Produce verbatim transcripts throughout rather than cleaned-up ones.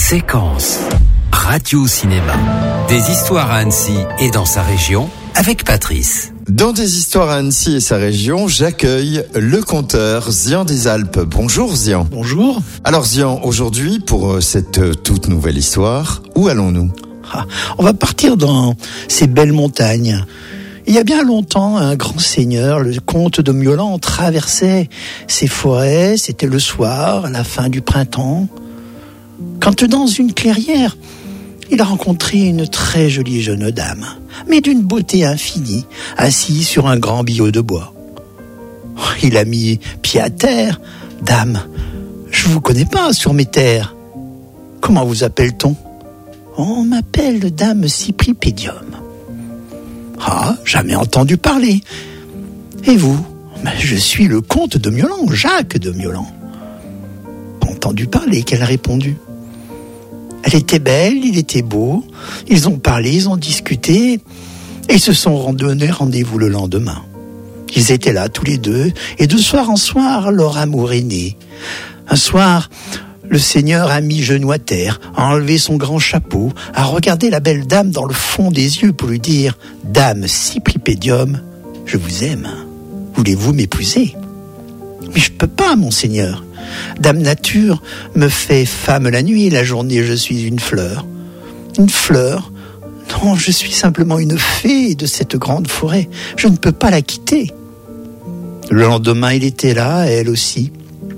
Séquence Radio-Cinéma. Des histoires à Annecy et dans sa région avec Patrice. Dans Des histoires à Annecy et sa région, j'accueille le conteur Zian des Alpes. Bonjour Zian. Bonjour. Alors Zian, aujourd'hui pour cette toute nouvelle histoire, où allons-nous ? Ah, on va partir dans ces belles montagnes. Il y a bien longtemps, un grand seigneur, le comte de Miolans, traversait ces forêts. C'était le soir, à la fin du printemps, quand dans une clairière, il a rencontré une très jolie jeune dame, mais d'une beauté infinie, assise sur un grand billot de bois. Il a mis pied à terre. « Dame, je vous connais pas sur mes terres. Comment vous appelle-t-on ?»« On m'appelle Dame Cypripédium. »« Ah, jamais entendu parler. Et vous ? » ?»« Je suis le comte de Miolans, Jacques de Miolans. »« Pas entendu parler, qu'elle a répondu. » Elle était belle, il était beau. Ils ont parlé, ils ont discuté et ils se sont donné rendez-vous le lendemain. Ils étaient là tous les deux et de soir en soir, leur amour est né. Un soir, le seigneur a mis genou à terre, a enlevé son grand chapeau, a regardé la belle dame dans le fond des yeux pour lui dire « Dame Cypripédium, je vous aime. Voulez-vous m'épouser ?»« Mais je peux pas, monseigneur. Dame Nature me fait femme la nuit, la journée je suis une fleur. » « Une fleur ? Non, je suis simplement une fée de cette grande forêt. Je ne peux pas la quitter. » Le lendemain, il était là, elle aussi.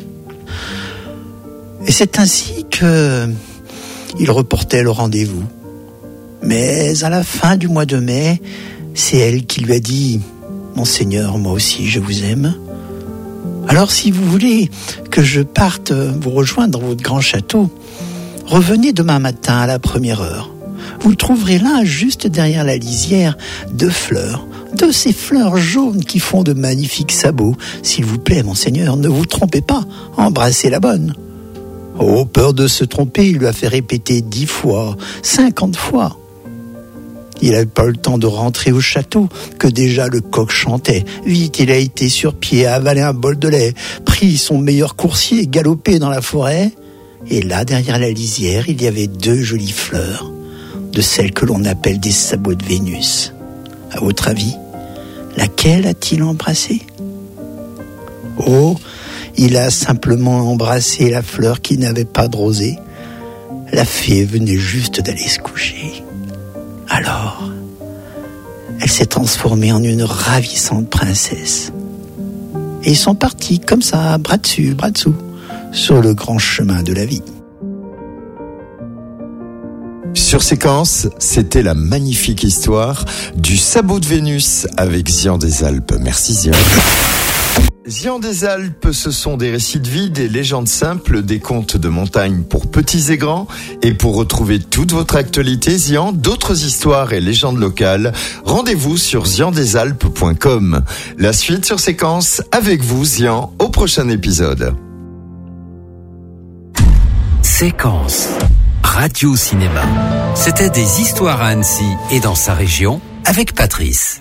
Et c'est ainsi que il reportait le rendez-vous. Mais à la fin du mois de mai, c'est elle qui lui a dit « Monseigneur, moi aussi je vous aime. Alors si vous voulez que je parte vous rejoindre dans votre grand château, revenez demain matin à la première heure. Vous le trouverez là, juste derrière la lisière, deux fleurs, de ces fleurs jaunes qui font de magnifiques sabots. S'il vous plaît, monseigneur, ne vous trompez pas, embrassez la bonne. » Oh, peur de se tromper, il lui a fait répéter dix fois, cinquante fois. Il n'avait pas le temps de rentrer au château, que déjà le coq chantait. Vite, il a été sur pied, a avalé un bol de lait, pris son meilleur coursier, galopé dans la forêt. Et là, derrière la lisière, il y avait deux jolies fleurs, de celles que l'on appelle des sabots de Vénus. À votre avis, laquelle a-t-il embrassé ? Oh, il a simplement embrassé la fleur qui n'avait pas de rosée. La fée venait juste d'aller se coucher. Alors, elle s'est transformée en une ravissante princesse. Et ils sont partis comme ça, bras dessus, bras dessous, sur le grand chemin de la vie. Sur Séquence, c'était la magnifique histoire du sabot de Vénus avec Zian des Alpes. Merci Zian. Zian des Alpes, ce sont des récits de vie, des légendes simples, des contes de montagne pour petits et grands. Et pour retrouver toute votre actualité, Zian, d'autres histoires et légendes locales, rendez-vous sur zian des alpes point com. La suite sur Séquence, avec vous Zian, au prochain épisode. Séquence Radio-Cinéma. C'était Des histoires à Annecy et dans sa région avec Patrice.